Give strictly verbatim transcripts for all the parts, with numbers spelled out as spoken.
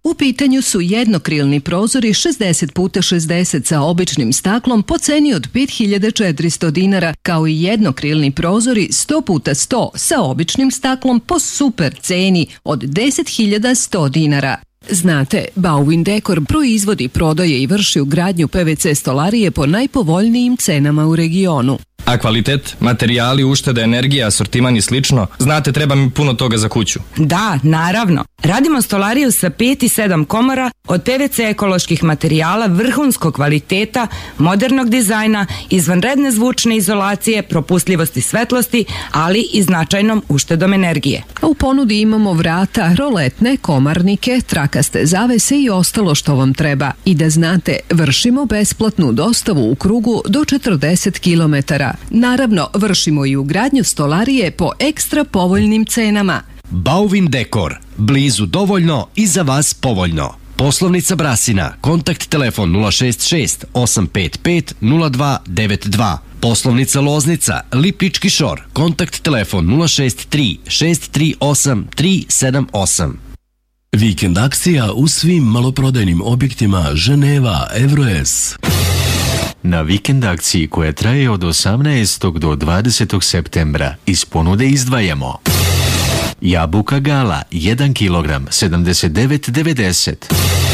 U pitanju su jednokrilni prozori šezdeset puta šezdeset sa običnim staklom po ceni od pet hiljada četiristo dinara, kao i jednokrilni prozori sto puta sto sa običnim staklom po super ceni od deset hiljada sto dinara. Znate, Bauwin Dekor proizvodi, prodaje i vrši ugradnju P V C stolarije po najpovoljnijim cenama u regionu. A kvalitet, materijali, ušteda, energija, asortiman i slično, znate, treba mi puno toga za kuću. Da, naravno. Radimo stolariju sa pet i sedam komora od P V C ekoloških materijala vrhunskog kvaliteta, modernog dizajna, izvanredne zvučne izolacije, propustljivosti svetlosti, ali i značajnom uštedom energije. U ponudi imamo vrata, roletne, komarnike, trakaste zavese i ostalo što vam treba. I da znate, vršimo besplatnu dostavu u krugu do četrdeset kilometara. Naravno, vršimo i ugradnju stolarije po ekstra povoljnim cenama. Bauwin Dekor, blizu dovoljno i za vas povoljno. Poslovnica Brasina, kontakt telefon nula šest šest osam pet pet nula dva devet dva. Poslovnica Loznica, Lipički Šor, kontakt telefon nula šest tri šest tri osam tri sedam osam. Vikend akcija u svim maloprodajnim objektima Ženeva Evroes. Na vikend akciji koja traje od osamnaestog do dvadesetog septembra iz ponude izdvajamo jabuka Gala jedan kilogram sedamdeset devet devedeset,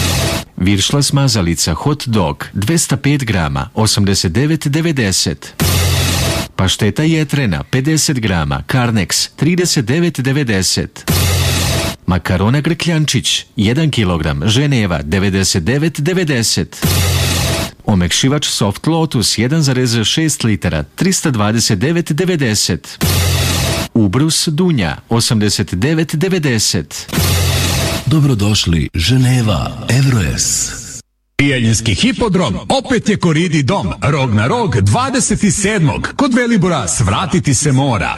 viršla smazalica hot dog dvesta pet grama osamdeset devet devedeset, pašteta jetrena pedeset grama Carnex trideset devet devedeset, makarona Grkljančić jedan kilogram Ženeva devedeset devet devedeset, omekšivač Soft Lotus jedan zarez šest litara trista dvadeset devet devedeset, ubrus Dunja osamdeset devet devedeset. Dobrodošli Ženeva Evroes. Bijeljinski hipodrom opet je Koridi dom, rog na rog dvadeset sedmog Kod Velibora svratiti se mora.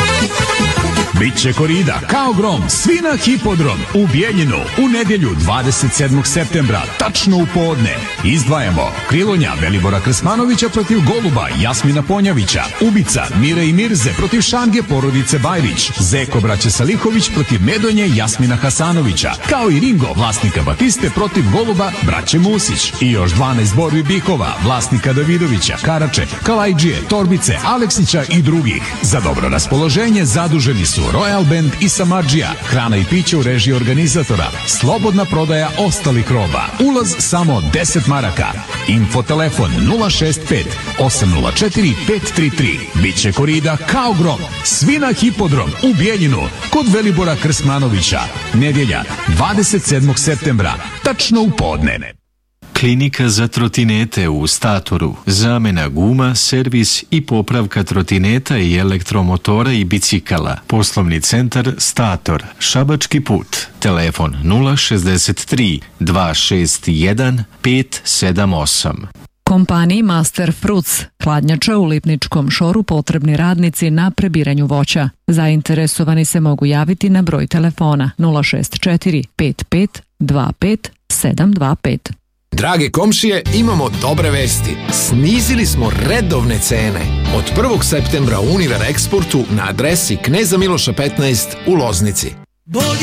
Biće korida kao grom, svi na hipodrom u Bijeljinu u nedjelju dvadeset sedmog septembra, tačno u podne. Izdvajamo Krilonja Velibora Krsmanovića protiv Goluba Jasmina Ponjavića, Ubica Mire i Mirze protiv Šange porodice Bajrić, Zeko braće Salihović protiv Medonje Jasmina Hasanovića, kao i Ringo vlasnika Batiste protiv Goluba braće Musić. I još dvanaest borbi bikova vlasnika Davidovića, Karače, Kalajđije, Torbice, Aleksića i drugih. Za dobro raspoloženje zaduženi su Royal Band i Samadžija, hrana i piće u režiji organizatora, slobodna prodaja ostalih roba, ulaz samo deset maraka, info telefon nula šest pet osam nula četiri pet tri tri. Biće korida kao grom, svi na hipodrom u Bijeljinu kod Velibora Krsmanovića, nedjelja dvadeset sedmog septembra, tačno u podne. Klinika za trotinete u Statoru, zamena guma, servis i popravka trotineta i elektromotora i bicikala. Poslovni centar Stator, Šabački put, telefon nula šezdeset tri dva šest jedan pet sedam osam. Kompaniji Master Fruits, hladnjača u Lipničkom Šoru, potrebni radnici na prebiranju voća. Zainteresovani se mogu javiti na broj telefona nula šest četiri pet pet dva pet sedam dva pet. Drage komšije, imamo dobre vesti. Snizili smo redovne cene. Od prvog septembra u Univer Eksportu na adresi Kneza Miloša petnaest u Loznici.